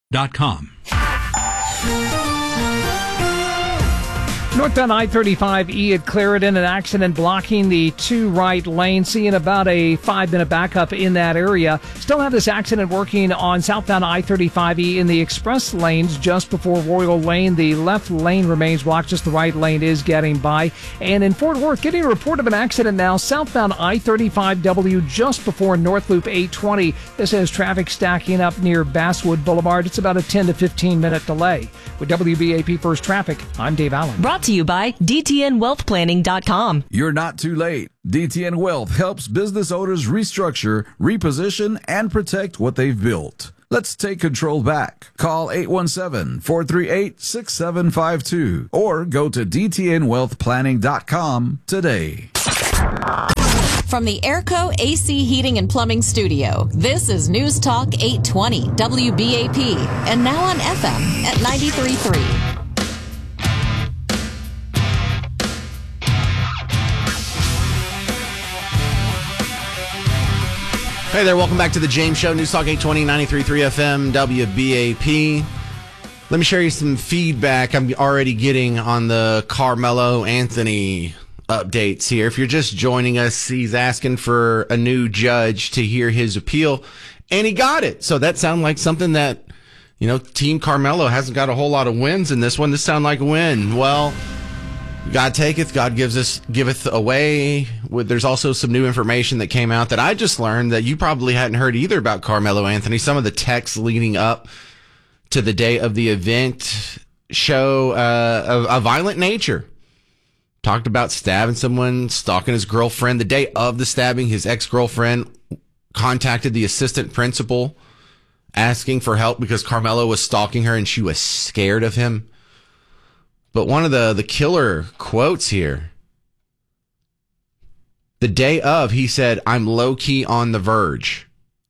DTNWealthPlanning.com. Northbound I-35E at Clarendon, an accident blocking the two right lanes, seeing about a 5-minute backup in that area. Still have this accident working on southbound I-35E in the express lanes just before Royal Lane. The left lane remains blocked, just the right lane is getting by. And in Fort Worth, getting a report of an accident now, southbound I-35W just before North Loop 820. This has traffic stacking up near Basswood Boulevard. It's about a 10 to 15 minute delay. With WBAP First Traffic, I'm Dave Allen. Brought to you by DTNWealthPlanning.com. You're not too late. DTN Wealth helps business owners restructure, reposition, and protect what they've built. Let's take control back. Call 817-438-6752 or go to DTNWealthPlanning.com today. From the Airco AC Heating and Plumbing Studio, this is News Talk 820 WBAP, and now on FM at 93.3. Hey there, welcome back to the James Show, News Talk 820, 93.3 FM, WBAP. Let me share you some feedback I'm already getting on the Carmelo Anthony updates here. If you're just joining us, he's asking for a new judge to hear his appeal, and he got it. So that sounds like something that, Team Carmelo hasn't got a whole lot of wins in this one. This sounds like a win. Well, God taketh, God giveth away. There's also some new information that came out that I just learned that you probably hadn't heard either about Carmelo Anthony. Some of the texts leading up to the day of the event show a violent nature. Talked about stabbing someone, stalking his girlfriend. The day of the stabbing, his ex-girlfriend contacted the assistant principal asking for help because Carmelo was stalking her and she was scared of him. But one of the killer quotes here, the day of, he said, "I'm low-key on the verge."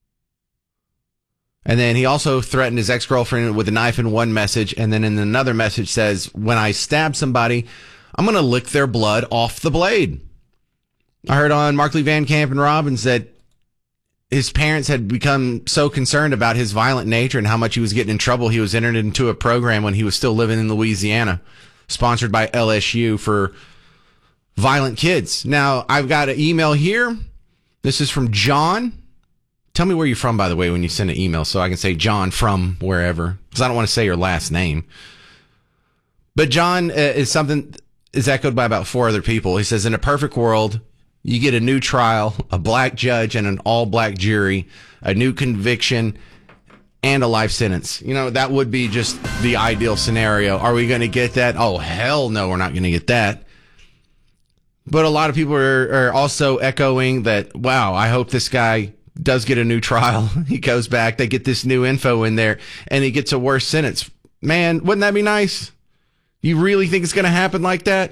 And then he also threatened his ex-girlfriend with a knife in one message. And then in another message says, "When I stab somebody, I'm going to lick their blood off the blade." I heard on Markley Van Camp and Robbins that his parents had become so concerned about his violent nature and how much he was getting in trouble. He was entered into a program when he was still living in Louisiana, sponsored by LSU for violent kids. Now, I've got an email here. This is from John. Tell me where you're from, by the way, when you send an email, so I can say John from wherever, because I don't want to say your last name. But John is echoed by about 4 other people. He says, in a perfect world, you get a new trial, a black judge and an all-black jury, a new conviction, and a life sentence. That would be just the ideal scenario. Are we going to get that? Oh, hell no, we're not going to get that. But a lot of people are also echoing that, wow, I hope this guy does get a new trial. He goes back, they get this new info in there, and he gets a worse sentence. Man, wouldn't that be nice? You really think it's going to happen like that?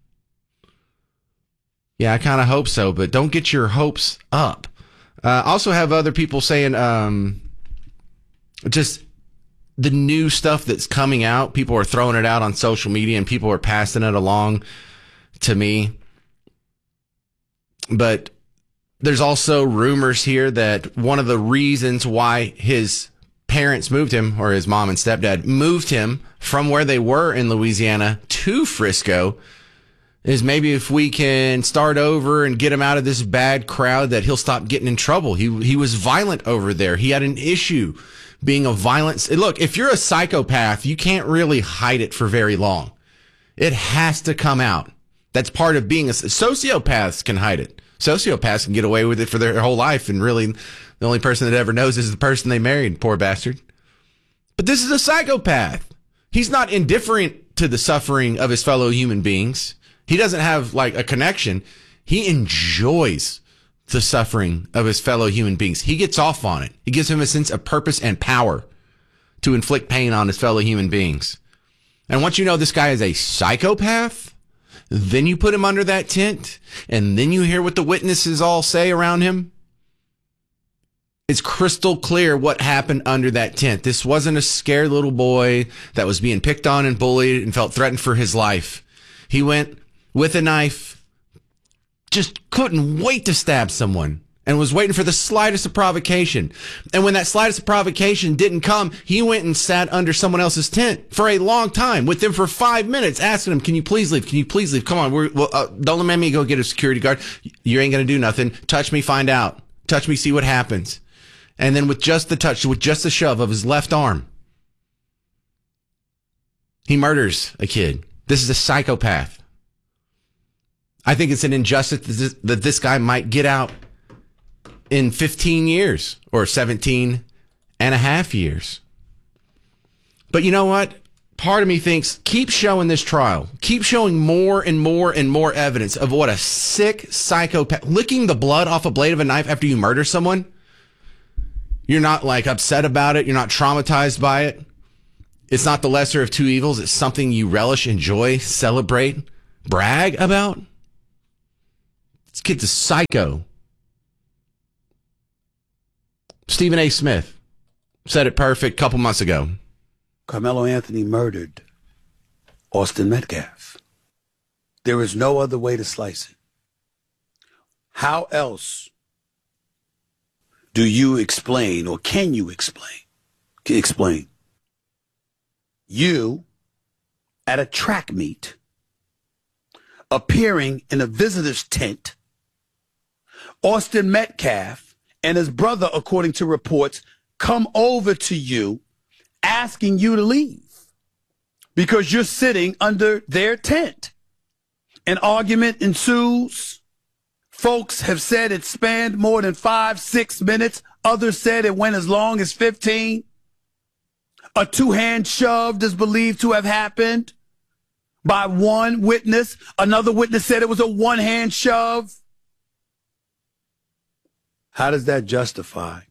Yeah, I kind of hope so, but don't get your hopes up. Also have other people saying just the new stuff that's coming out. People are throwing it out on social media and people are passing it along to me. But there's also rumors here that one of the reasons why his parents moved him, or his mom and stepdad moved him from where they were in Louisiana to Frisco, is maybe if we can start over and get him out of this bad crowd, that he'll stop getting in trouble. He was violent over there. He had an issue being a violent. Look, if you're a psychopath, you can't really hide it for very long. It has to come out. That's part of being sociopaths can hide it. Sociopaths can get away with it for their whole life, and really the only person that ever knows is the person they married, poor bastard. But this is a psychopath. He's not indifferent to the suffering of his fellow human beings. He doesn't have like a connection. He enjoys the suffering of his fellow human beings. He gets off on it. It gives him a sense of purpose and power to inflict pain on his fellow human beings. And once you know this guy is a psychopath, then you put him under that tent, and then you hear what the witnesses all say around him. It's crystal clear what happened under that tent. This wasn't a scared little boy that was being picked on and bullied and felt threatened for his life. He went with a knife, just couldn't wait to stab someone. and was waiting for the slightest of provocation. And when that slightest of provocation didn't come, he went and sat under someone else's tent for a long time with them for 5 minutes, asking them, can you please leave? Can you please leave? Come on. Don't let me go get a security guard. You ain't going to do nothing. Touch me, find out. Touch me, see what happens. And then with just the touch, with just the shove of his left arm, he murders a kid. This is a psychopath. I think it's an injustice that this guy might get out in 15 years or 17 and a half years. But you know what? Part of me thinks, keep showing this trial. Keep showing more and more and more evidence of what a sick psychopath. Licking the blood off a blade of a knife after you murder someone. You're not like upset about it. You're not traumatized by it. It's not the lesser of two evils. It's something you relish, enjoy, celebrate, brag about. This kid's a psycho. Stephen A. Smith said it perfect a couple months ago. Carmelo Anthony murdered Austin Metcalf. There is no other way to slice it. How else do you explain, or can you explain you at a track meet appearing in a visitor's tent, Austin Metcalf and his brother, according to reports, come over to you asking you to leave because you're sitting under their tent. An argument ensues. Folks have said it spanned more than 5-6 minutes. Others said it went as long as 15. A two-hand shove is believed to have happened by one witness. Another witness said it was a one-hand shove. How does that justify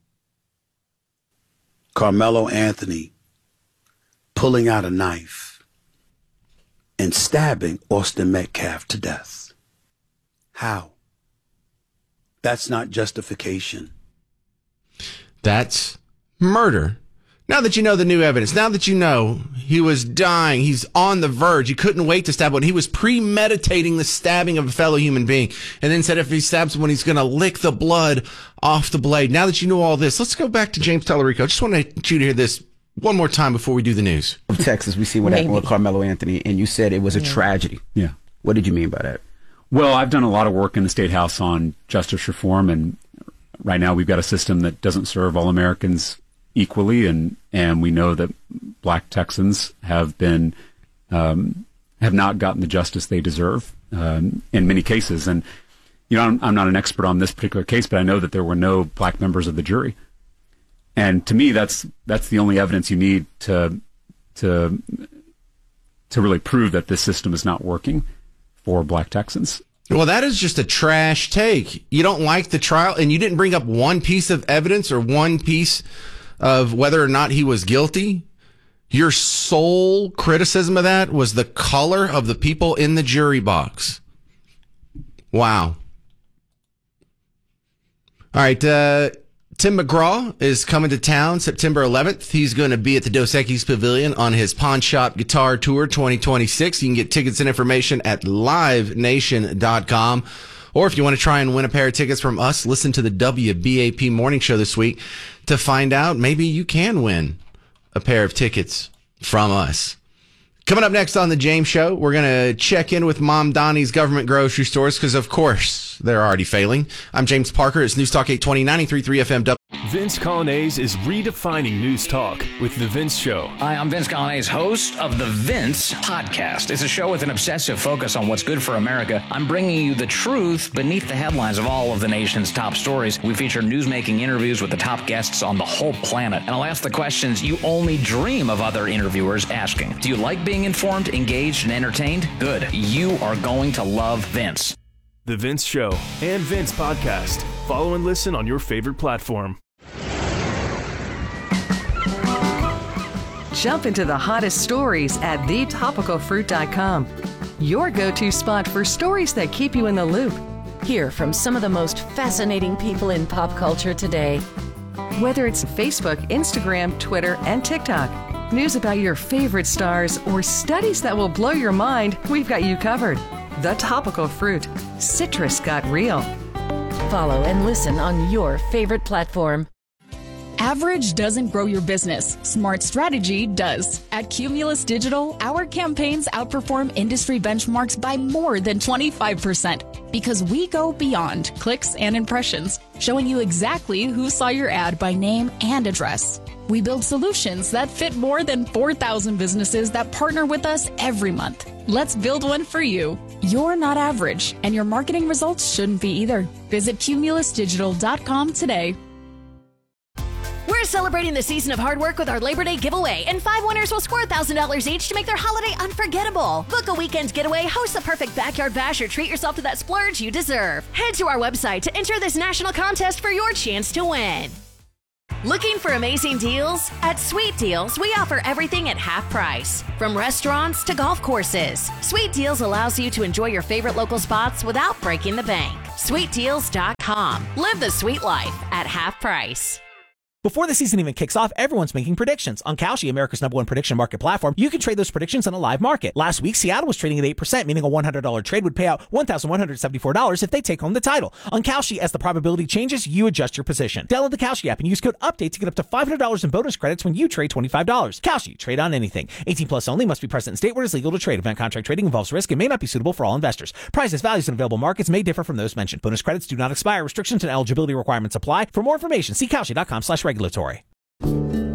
Carmelo Anthony pulling out a knife and stabbing Austin Metcalf to death? How? That's not justification. That's murder. Now that you know the new evidence, now that you know he was dying, he's on the verge, he couldn't wait to stab one. He was premeditating the stabbing of a fellow human being and then said if he stabs someone, he's going to lick the blood off the blade. Now that you know all this, let's go back to James Tallarico. I just want you to hear this one more time before we do the news. From Texas, we see what happened with Carmelo Anthony, and you said it was a tragedy. Yeah. What did you mean by that? Well, I've done a lot of work in the State House on justice reform, and right now we've got a system that doesn't serve all Americans equally, and we know that black Texans have been have not gotten the justice they deserve in many cases. And you know, I'm not an expert on this particular case, but I know that there were no black members of the jury. And to me, that's the only evidence you need to really prove that this system is not working for black Texans. Well, that is just a trash take. You don't like the trial, and you didn't bring up one piece of evidence or one piece of whether or not he was guilty. Your sole criticism of that was the color of the people in the jury box. Wow. All right, Tim McGraw is coming to town September 11th. He's going to be at the Dos Equis Pavilion on his Pawn Shop Guitar Tour 2026. You can get tickets and information at livenation.com. Or if you want to try and win a pair of tickets from us, listen to the WBAP Morning Show this week to find out maybe you can win a pair of tickets from us. Coming up next on The James Show, we're going to check in with Mom Donnie's government grocery stores because, of course, they're already failing. I'm James Parker. It's News Talk 820, 93.3 FM. Vince Colonnese is redefining news talk with The Vince Show. Hi, I'm Vince Colonnese, host of The Vince Podcast. It's a show with an obsessive focus on what's good for America. I'm bringing you the truth beneath the headlines of all of the nation's top stories. We feature newsmaking interviews with the top guests on the whole planet. And I'll ask the questions you only dream of other interviewers asking. Do you like being informed, engaged, and entertained? Good. You are going to love Vince. The Vince Show and Vince Podcast. Follow and listen on your favorite platform. Jump into the hottest stories at thetopicalfruit.com. Your go-to spot for stories that keep you in the loop. Hear from some of the most fascinating people in pop culture today. Whether it's Facebook, Instagram, Twitter, and TikTok, news about your favorite stars, or studies that will blow your mind, we've got you covered. The Topical Fruit. Citrus got real. Follow and listen on your favorite platform. Average doesn't grow your business. Smart strategy does. At Cumulus Digital, our campaigns outperform industry benchmarks by more than 25% because we go beyond clicks and impressions, showing you exactly who saw your ad by name and address. We build solutions that fit more than 4,000 businesses that partner with us every month. Let's build one for you. You're not average, and your marketing results shouldn't be either. Visit cumulusdigital.com today. We're celebrating the season of hard work with our Labor Day giveaway, and 5 winners will score $1,000 each to make their holiday unforgettable. Book a weekend getaway, host the perfect backyard bash, or treat yourself to that splurge you deserve. Head to our website to enter this national contest for your chance to win. Looking for amazing deals? At Sweet Deals, we offer everything at half price. From restaurants to golf courses, Sweet Deals allows you to enjoy your favorite local spots without breaking the bank. SweetDeals.com. Live the sweet life at half price. Before the season even kicks off, everyone's making predictions. On Kalshi, America's #1 prediction market platform, you can trade those predictions in a live market. Last week, Seattle was trading at 8%, meaning a $100 trade would pay out $1,174 if they take home the title. On Kalshi, as the probability changes, you adjust your position. Download the Kalshi app and use code UPDATE to get up to $500 in bonus credits when you trade $25. Kalshi, trade on anything. 18 plus only, must be present in state where it is legal to trade. Event contract trading involves risk and may not be suitable for all investors. Prices, values, and available markets may differ from those mentioned. Bonus credits do not expire. Restrictions and eligibility requirements apply. For more information, see Kalshi.com/regulatory.